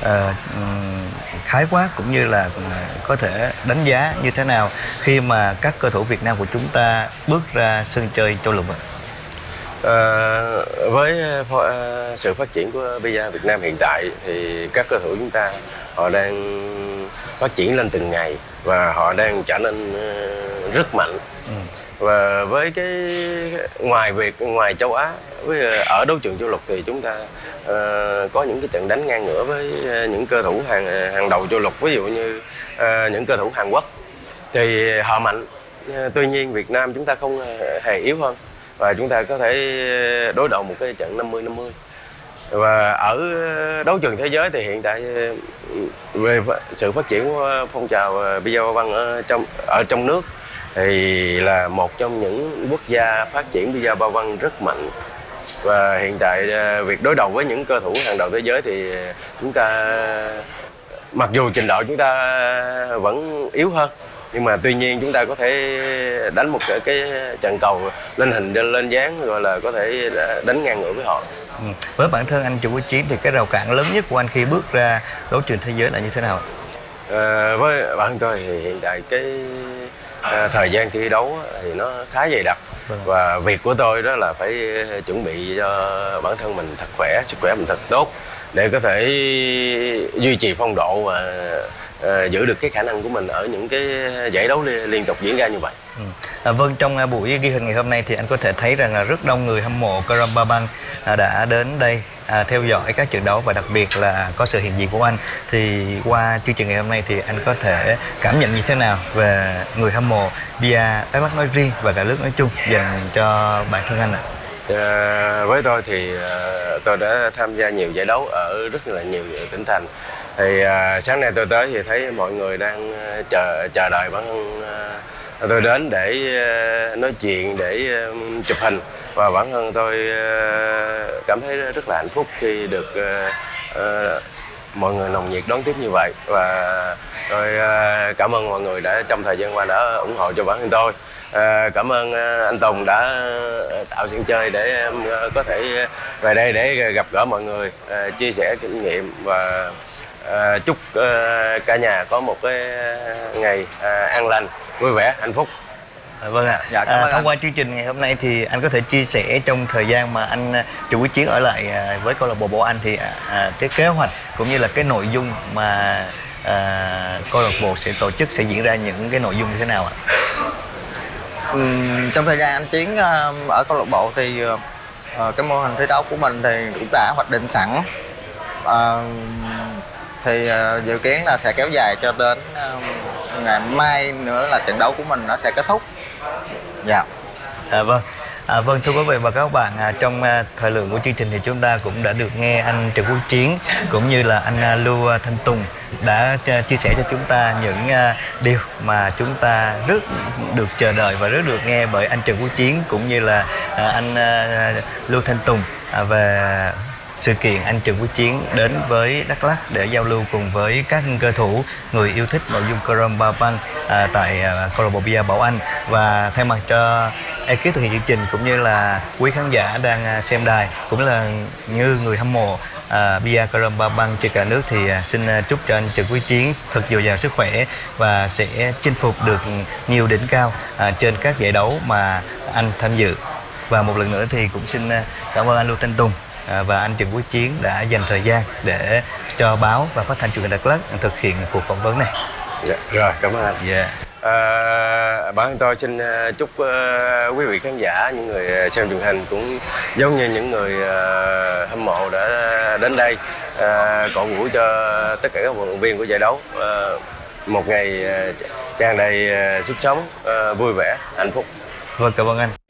khái quát cũng như là có thể đánh giá như thế nào khi mà các cầu thủ Việt Nam của chúng ta bước ra sân chơi châu lục ạ? Với sự phát triển của bida Việt Nam hiện tại thì các cầu thủ chúng ta họ đang phát triển lên từng ngày và họ đang trở nên rất mạnh. Và với cái ngoài châu Á, ở đấu trường châu lục thì chúng ta có những cái trận đánh ngang ngửa với những cơ thủ hàng đầu châu lục, ví dụ như những cơ thủ Hàn Quốc thì họ mạnh. Tuy nhiên Việt Nam chúng ta không hề yếu hơn và chúng ta có thể đối đầu một cái trận 50-50. Và ở đấu trường thế giới thì hiện tại về sự phát triển của phong trào bida Ba Băng ở trong nước thì là một trong những quốc gia phát triển bida Ba Băng rất mạnh. Và hiện tại việc đối đầu với những cơ thủ hàng đầu thế giới thì chúng ta, mặc dù trình độ chúng ta vẫn yếu hơn, nhưng mà tuy nhiên chúng ta có thể đánh một cái trận cầu lên hình lên dáng, gọi là có thể đánh ngang ngửa với họ. Với bản thân anh Trần Quốc Chiến thì cái rào cản lớn nhất của anh khi bước ra đấu trường thế giới là như thế nào? Với bản thân tôi thì hiện tại cái thời gian thi đấu thì nó khá dày đặc. Và việc của tôi đó là phải chuẩn bị cho bản thân mình thật khỏe, sức khỏe mình thật tốt để có thể duy trì phong độ và giữ được cái khả năng của mình ở những cái giải đấu liên tục diễn ra như vậy. Vâng, trong buổi ghi hình ngày hôm nay thì anh có thể thấy rằng là rất đông người hâm mộ Karam Ba Băng đã đến đây theo dõi các trận đấu và đặc biệt là có sự hiện diện của anh. Thì qua chương trình ngày hôm nay thì anh có thể cảm nhận như thế nào về người hâm mộ bida Đắk Lắk nói riêng và cả nước nói chung dành cho bản thân anh ạ? Với tôi thì tôi đã tham gia nhiều giải đấu ở rất là nhiều tỉnh thành. Thì sáng nay tôi tới thì thấy mọi người đang chờ đợi bản thân tôi đến để nói chuyện, để chụp hình. Và bản thân tôi cảm thấy rất là hạnh phúc khi được mọi người nồng nhiệt đón tiếp như vậy. Và tôi cảm ơn mọi người đã trong thời gian qua đã ủng hộ cho bản thân tôi. Cảm ơn anh Tùng đã tạo sân chơi để em có thể về đây để gặp gỡ mọi người, chia sẻ kinh nghiệm và chúc cả nhà có một cái ngày an lành, vui vẻ, hạnh phúc. Vâng ạ. Dạ, cảm ơn thông qua chương trình ngày hôm nay thì anh có thể chia sẻ trong thời gian mà anh Trần Quốc Chiến ở lại với câu lạc bộ Bảo Anh thì cái kế hoạch cũng như là cái nội dung mà câu lạc bộ sẽ tổ chức sẽ diễn ra những cái nội dung như thế nào ạ? Trong thời gian anh Chiến ở câu lạc bộ thì cái mô hình thi đấu của mình thì cũng đã hoạch định sẵn. Thì dự kiến là sẽ kéo dài cho đến ngày mai nữa là trận đấu của mình nó sẽ kết thúc. Dạ. Vâng. Vâng, thưa quý vị và các bạn, trong thời lượng của chương trình thì chúng ta cũng đã được nghe anh Trần Quốc Chiến cũng như là anh Lưu Thanh Tùng đã chia sẻ cho chúng ta những điều mà chúng ta rất được chờ đợi và rất được nghe bởi anh Trần Quốc Chiến cũng như là anh Lưu Thanh Tùng về sự kiện anh Trần Quốc Chiến đến với Đắk Lắk để giao lưu cùng với các cơ thủ người yêu thích nội dung Karam Ba Băng tại câu lạc bộ bida Bảo Anh. Và thay mặt cho ekip thực hiện chương trình cũng như là quý khán giả đang xem đài cũng là như người hâm mộ bida Karam Ba Băng trên cả nước thì xin chúc cho anh Trần Quốc Chiến thật dồi dào sức khỏe và sẽ chinh phục được nhiều đỉnh cao trên các giải đấu mà anh tham dự. Và một lần nữa thì cũng xin cảm ơn anh Lưu Thanh Tùng và anh Trần Quốc Chiến đã dành thời gian để cho báo và phát thanh truyền hình Đắk Lắk thực hiện cuộc phỏng vấn này. Dạ, rồi, cảm ơn anh. Dạ. Bản thân tôi xin chúc quý vị khán giả, những người xem truyền hình cũng giống như những người hâm mộ đã đến đây cổ vũ cho tất cả các vận động viên của giải đấu một ngày tràn đầy sức sống, vui vẻ, hạnh phúc. Vâng, cảm ơn anh.